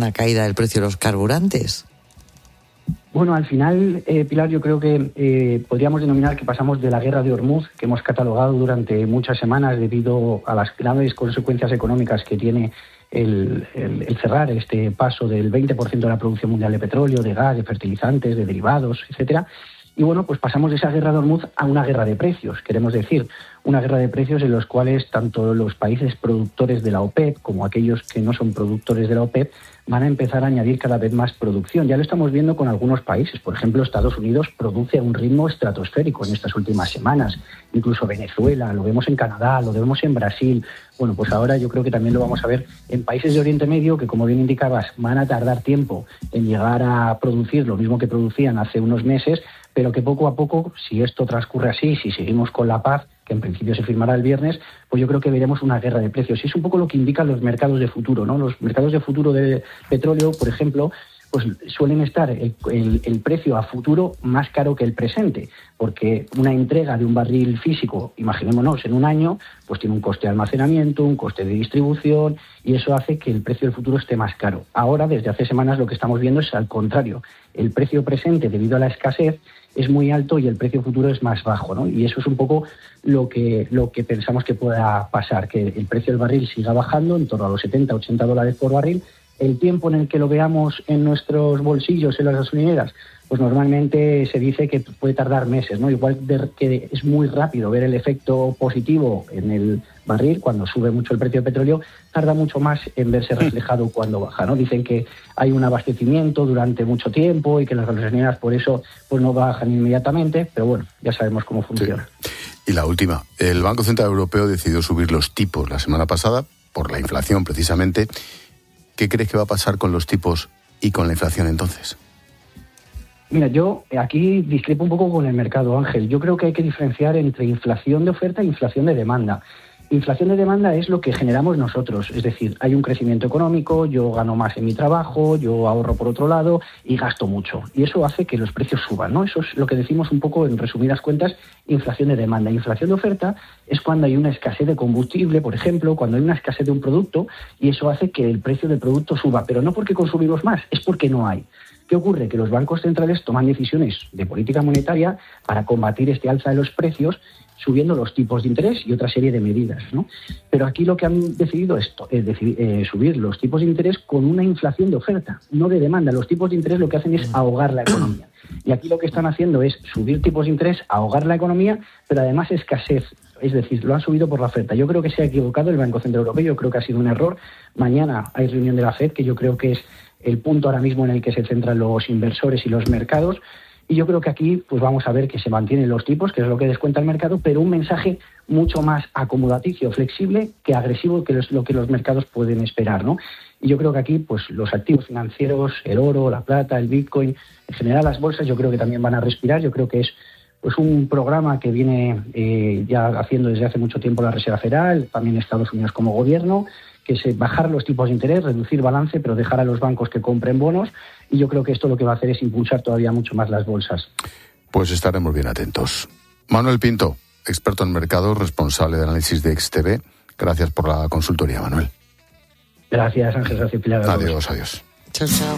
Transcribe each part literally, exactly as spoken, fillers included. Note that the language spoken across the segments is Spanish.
una caída del precio de los carburantes? Bueno, al final, eh, Pilar, yo creo que eh, podríamos denominar que pasamos de la guerra de Hormuz, que hemos catalogado durante muchas semanas debido a las graves consecuencias económicas que tiene el, el, el cerrar este paso del veinte por ciento de la producción mundial de petróleo, de gas, de fertilizantes, de derivados, etcétera. Y bueno, pues pasamos de esa guerra de Hormuz a una guerra de precios, queremos decir, una guerra de precios en los cuales tanto los países productores de la OPEP como aquellos que no son productores de la OPEP van a empezar a añadir cada vez más producción. Ya lo estamos viendo con algunos países. Por ejemplo, Estados Unidos produce a un ritmo estratosférico en estas últimas semanas. Incluso Venezuela, lo vemos en Canadá, lo vemos en Brasil. Bueno, pues ahora yo creo que también lo vamos a ver en países de Oriente Medio que, como bien indicabas, van a tardar tiempo en llegar a producir lo mismo que producían hace unos meses, pero que poco a poco, si esto transcurre así, si seguimos con la paz, que en principio se firmará el viernes, pues yo creo que veremos una guerra de precios. Y es un poco lo que indican los mercados de futuro, ¿no? Los mercados de futuro de petróleo, por ejemplo, pues suelen estar el, el, el precio a futuro más caro que el presente, porque una entrega de un barril físico, imaginémonos, en un año, pues tiene un coste de almacenamiento, un coste de distribución, y eso hace que el precio del futuro esté más caro. Ahora, desde hace semanas, lo que estamos viendo es al contrario. El precio presente, debido a la escasez, es muy alto y el precio futuro es más bajo, ¿no? Y eso es un poco lo que, lo que pensamos que pueda pasar, que el precio del barril siga bajando en torno a los setenta, ochenta dólares por barril. El tiempo en el que lo veamos en nuestros bolsillos, en las gasolineras, pues normalmente se dice que puede tardar meses, ¿no? Igual que es muy rápido ver el efecto positivo en el barril cuando sube mucho el precio del petróleo, tarda mucho más en verse reflejado cuando baja, ¿no? Dicen que hay un abastecimiento durante mucho tiempo y que las gasolineras por eso pues no bajan inmediatamente, pero bueno, ya sabemos cómo funciona. Sí. Y la última, el Banco Central Europeo decidió subir los tipos la semana pasada por la inflación precisamente. ¿Qué crees que va a pasar con los tipos y con la inflación entonces? Mira, yo aquí discrepo un poco con el mercado, Ángel. Yo creo que hay que diferenciar entre inflación de oferta e inflación de demanda. Inflación de demanda es lo que generamos nosotros, es decir, hay un crecimiento económico, yo gano más en mi trabajo, yo ahorro por otro lado y gasto mucho. Y eso hace que los precios suban, ¿no? Eso es lo que decimos un poco, en resumidas cuentas, inflación de demanda. Inflación de oferta es cuando hay una escasez de combustible, por ejemplo, cuando hay una escasez de un producto y eso hace que el precio del producto suba, pero no porque consumimos más, es porque no hay. ¿Qué ocurre? Que los bancos centrales toman decisiones de política monetaria para combatir este alza de los precios, subiendo los tipos de interés y otra serie de medidas, ¿no? Pero aquí lo que han decidido es eh, decidir, eh, subir los tipos de interés con una inflación de oferta, no de demanda. Los tipos de interés lo que hacen es ahogar la economía. Y aquí lo que están haciendo es subir tipos de interés, ahogar la economía, pero además escasez. Es decir, lo han subido por la oferta. Yo creo que se ha equivocado el Banco Central Europeo, yo creo que ha sido un error. Mañana hay reunión de la FED, que yo creo que es el punto ahora mismo en el que se centran los inversores y los mercados. Y yo creo que aquí pues vamos a ver que se mantienen los tipos, que es lo que descuenta el mercado, pero un mensaje mucho más acomodaticio, flexible, que agresivo, que es lo que los mercados pueden esperar, ¿no? Y yo creo que aquí pues los activos financieros, el oro, la plata, el Bitcoin, en general las bolsas, yo creo que también van a respirar. Yo creo que es pues un programa que viene eh, ya haciendo desde hace mucho tiempo la Reserva Federal, también Estados Unidos como gobierno, que es bajar los tipos de interés, reducir balance, pero dejar a los bancos que compren bonos. Y yo creo que esto lo que va a hacer es impulsar todavía mucho más las bolsas. Pues estaremos bien atentos. Manuel Pinto, experto en mercados, responsable de análisis de X T V. Gracias por la consultoría, Manuel. Gracias, Ángel. Gracias, Pilar. Adiós, adiós. Chao, chao.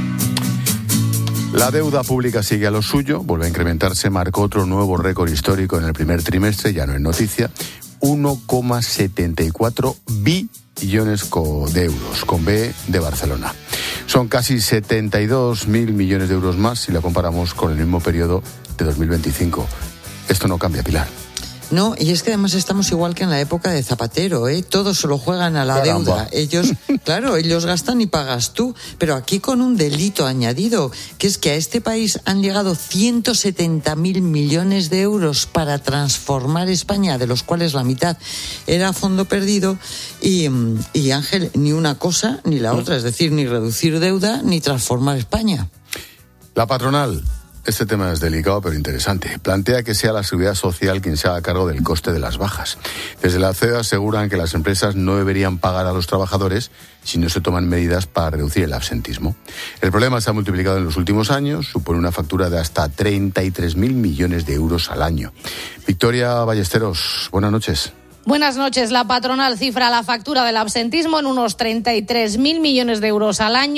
La deuda pública sigue a lo suyo, vuelve a incrementarse, marcó otro nuevo récord histórico en el primer trimestre, ya no es noticia, uno coma setenta y cuatro billones de euros, con B de Barcelona. Son casi setenta y dos mil millones de euros más si la comparamos con el mismo periodo de dos mil veinticinco. Esto no cambia, Pilar. No, y es que además estamos igual que en la época de Zapatero, ¿eh? Todos se lo juegan a la Caramba. deuda. Ellos, claro, ellos gastan y pagas tú. Pero aquí con un delito añadido, que es que a este país han llegado ciento setenta mil millones de euros para transformar España, de los cuales la mitad era a fondo perdido. Y, y Ángel, ni una cosa ni la otra, es decir, ni reducir deuda ni transformar España. La patronal. Este tema es delicado pero interesante. Plantea que sea la Seguridad Social quien se haga cargo del coste de las bajas. Desde la C E O aseguran que las empresas no deberían pagar a los trabajadores si no se toman medidas para reducir el absentismo. El problema se ha multiplicado en los últimos años, supone una factura de hasta treinta y tres mil millones de euros al año. Victoria Ballesteros, buenas noches. Buenas noches. La patronal cifra la factura del absentismo en unos treinta y tres mil millones de euros al año.